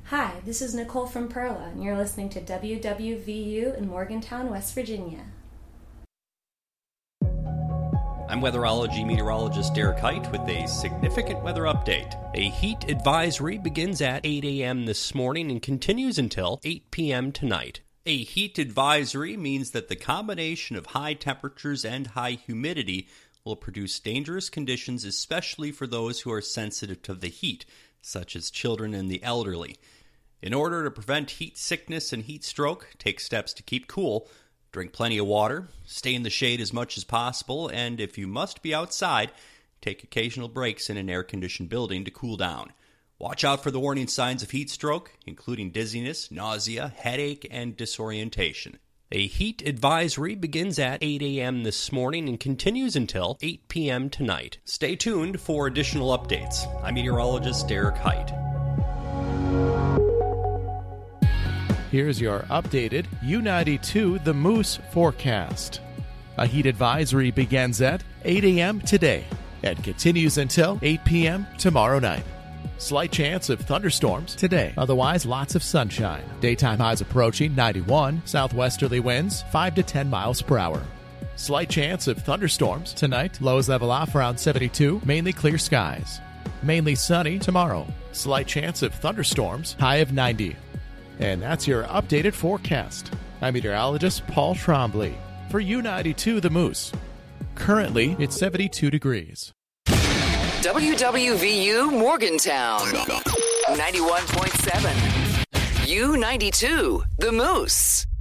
Hi, this is Nicole from Perla, and you're listening to WWVU in Morgantown, West Virginia. I'm weatherology meteorologist Derek Height with a significant weather update. A heat advisory begins at 8 a.m. this morning and continues until 8 p.m. tonight. A heat advisory means that the combination of high temperatures and high humidity will produce dangerous conditions, especially for those who are sensitive to the heat, such as children and the elderly. In order to prevent heat sickness and heat stroke, take steps to keep cool. Drink plenty of water, stay in the shade as much as possible, and if you must be outside, take occasional breaks in an air-conditioned building to cool down. Watch out for the warning signs of heat stroke, including dizziness, nausea, headache, and disorientation. A heat advisory begins at 8 a.m. this morning and continues until 8 p.m. tonight. Stay tuned for additional updates. I'm meteorologist Derek Height. Here's your updated U92 The Moose forecast. A heat advisory begins at 8 a.m. today and continues until 8 p.m. tomorrow night. Slight chance of thunderstorms today. Otherwise, lots of sunshine. Daytime highs approaching 91. Southwesterly winds 5 to 10 miles per hour. Slight chance of thunderstorms tonight. Lows level off around 72. Mainly clear skies. Mainly sunny tomorrow. Slight chance of thunderstorms. High of 90. And that's your updated forecast. I'm meteorologist Paul Trombley for U92 The Moose. Currently, it's 72 degrees. WWVU Morgantown 91.7. U92 The Moose.